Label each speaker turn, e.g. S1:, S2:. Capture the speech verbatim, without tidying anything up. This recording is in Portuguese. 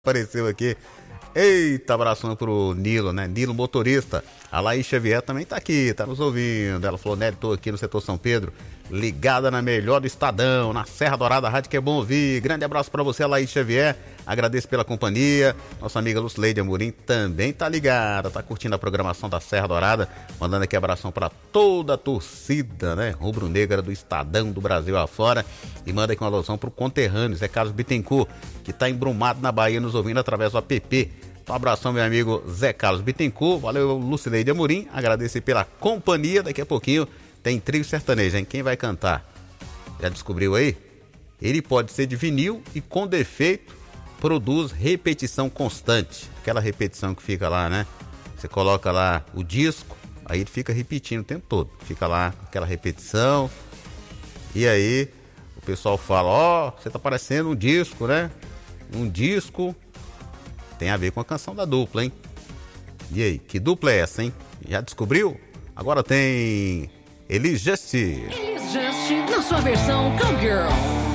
S1: Apareceu aqui. Eita, abração pro Nilo, né? Nilo motorista. A Laís Xavier também tá aqui, tá nos ouvindo. Ela falou, né, tô aqui no setor São Pedro, ligada na melhor do Estadão, na Serra Dourada, rádio que é bom ouvir. Grande abraço pra você, Laís Xavier. Agradeço pela companhia. Nossa amiga Lucileide Amorim também tá ligada, tá curtindo a programação da Serra Dourada. Mandando aqui abração pra toda a torcida, né? Rubro-negra do Estadão, do Brasil afora. E manda aqui uma alusão pro conterrâneo, Zé Carlos Bittencourt, que tá embrumado na Bahia, nos ouvindo através do app. Um abração, meu amigo Zé Carlos Bittencourt. Valeu, Lucileide Amorim. Agradecer pela companhia. Daqui a pouquinho tem trio sertanejo, hein? Quem vai cantar? Já descobriu aí? Ele pode ser de vinil e com defeito produz repetição constante. Aquela repetição que fica lá, né? Você coloca lá o disco, aí ele fica repetindo o tempo todo. Fica lá aquela repetição. E aí o pessoal fala, ó, oh, você tá parecendo um disco, né? Um disco tem a ver com a canção da dupla, hein? E aí, que dupla é essa, hein? Já descobriu? Agora tem Elis Just.
S2: Elis Just na sua versão Cowgirl.